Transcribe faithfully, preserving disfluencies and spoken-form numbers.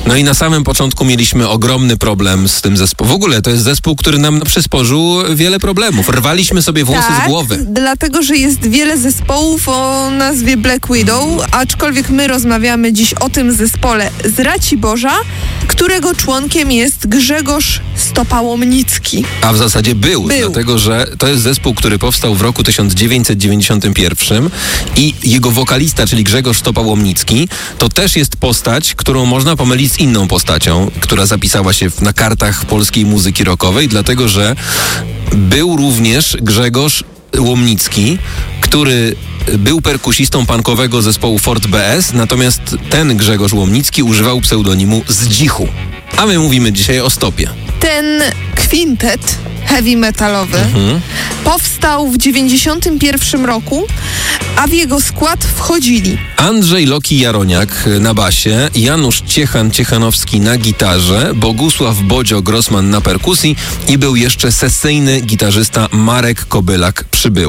No i na samym początku mieliśmy ogromny problem z tym zespołem. W ogóle to jest zespół, który nam przysporzył wiele problemów. Rwaliśmy sobie włosy tak, z głowy. Dlatego, że jest wiele zespołów o nazwie Black Widow, aczkolwiek my rozmawiamy dziś o tym zespole z Raciborza, którego członkiem jest Grzegorz Stopa-Łomnicki. A w zasadzie był, był, dlatego że to jest zespół, który powstał w roku tysiąc dziewięćset dziewięćdziesiątym pierwszym i jego wokalista, czyli Grzegorz Stopa-Łomnicki, to też jest postać, którą można pomylić z inną postacią, która zapisała się na kartach polskiej muzyki rockowej, dlatego że był również Grzegorz Łomnicki, który był perkusistą punkowego zespołu Fort B S, natomiast ten Grzegorz Łomnicki używał pseudonimu Zdzichu. A my mówimy dzisiaj o Stopie. Ten kwintet heavy metalowy Mhm. powstał w dziewięćdziesiątym pierwszym roku, a w jego skład wchodzili Andrzej Loki Jaroniak na basie, Janusz Ciechan-Ciechanowski na gitarze, Bogusław Bodzio Grossman na perkusji i był jeszcze sesyjny gitarzysta Marek Kobylak przybył.